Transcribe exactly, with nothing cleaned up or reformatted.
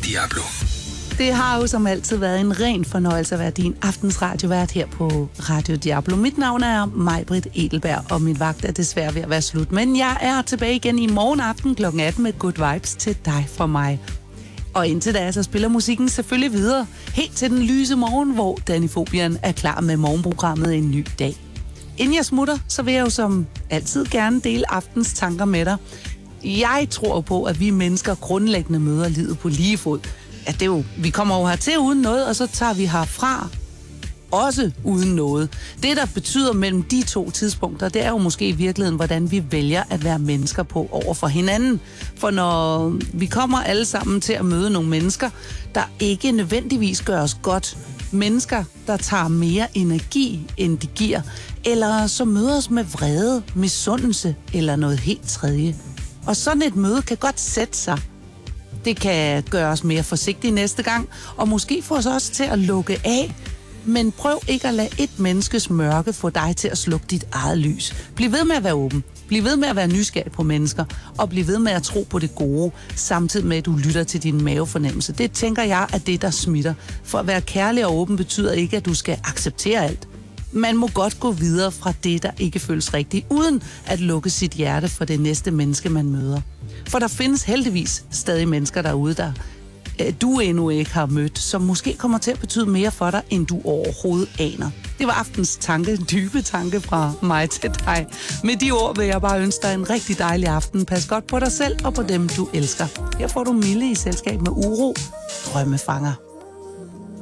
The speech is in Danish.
Diablo. Det har jo som altid været en ren fornøjelse at være din aftens radiovært her på Radio Diablo. Mit navn er Maj-Britt Edelberg, og min vagt er desværre ved at være slut. Men jeg er tilbage igen i morgen aften klokken atten med Good Vibes til dig fra mig. Og indtil da, så spiller musikken selvfølgelig videre. Helt til den lyse morgen, hvor Danny Fobian er klar med morgenprogrammet En Ny Dag. Inden jeg smutter, så vil jeg jo som altid gerne dele aftens tanker med dig. Jeg tror på, at vi mennesker grundlæggende møder livet på lige fod. Ja, det er jo, vi kommer over hertil uden noget, og så tager vi herfra også uden noget. Det, der betyder mellem de to tidspunkter, det er jo måske i virkeligheden, hvordan vi vælger at være mennesker på over for hinanden. For når vi kommer alle sammen til at møde nogle mennesker, der ikke nødvendigvis gør os godt, mennesker, der tager mere energi, end de giver, eller som møder os med vrede, misundelse eller noget helt tredje. Og sådan et møde kan godt sætte sig. Det kan gøre os mere forsigtige næste gang, og måske få os også til at lukke af. Men prøv ikke at lade et menneskes mørke få dig til at slukke dit eget lys. Bliv ved med at være åben. Bliv ved med at være nysgerrig på mennesker, og bliv ved med at tro på det gode, samtidig med at du lytter til din mavefornemmelse. Det tænker jeg er det, der smitter. For at være kærlig og åben betyder ikke, at du skal acceptere alt. Man må godt gå videre fra det, der ikke føles rigtigt, uden at lukke sit hjerte for det næste menneske, man møder. For der findes heldigvis stadig mennesker derude, der øh, du endnu ikke har mødt, som måske kommer til at betyde mere for dig, end du overhovedet aner. Det var aftens tanke, en dybe tanke fra mig til dig. Med de ord vil jeg bare ønske dig en rigtig dejlig aften. Pas godt på dig selv og på dem, du elsker. Her får du Mille i selskab med Uro, Drømmefanger.